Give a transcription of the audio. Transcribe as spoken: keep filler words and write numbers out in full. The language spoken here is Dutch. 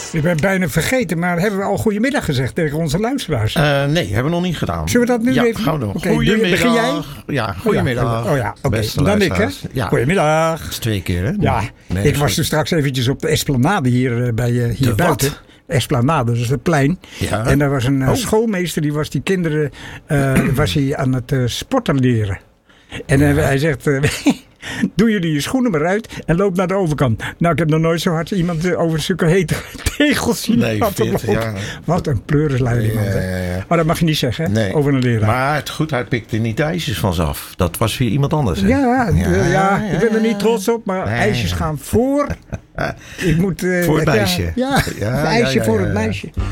Ik ben bijna vergeten, maar hebben we al goedemiddag gezegd tegen onze luisteraars? Uh, nee, hebben we nog niet gedaan. Zullen we dat nu ja, even gaan we doen? Okay, goedemiddag. Begin jij? Ja, goedemiddag. Oh ja, oké. Okay. Dan ik, hè? Ja. Goedemiddag. Dat is twee keer, hè? Ja, nee, ik was er straks eventjes op de Esplanade hier, uh, bij, uh, hier buiten. Wat? Esplanade, dus het plein. Ja. En daar was een uh, oh. schoolmeester, die was die kinderen uh, was hij aan het uh, sporten leren. En uh, ja. hij zegt... Uh, doe jullie je schoenen maar uit en loop naar de overkant. Nou, ik heb nog nooit zo hard iemand over zulke hete tegels zien. Nee, veertig jaar. Wat een pleurenslui iemand. Ja, ja, ja. Maar dat mag je niet zeggen, nee. over een leraar. Maar het goed, hij pikte niet de ijsjes van ze af. Dat was weer iemand anders. Hè? Ja, ja, ja, ja, ik ben er niet trots op, maar nee. ijsjes gaan voor. Ik moet, uh, voor het meisje. Ja, ja, ja, het ijsje ja, ja, voor ja, ja. het meisje.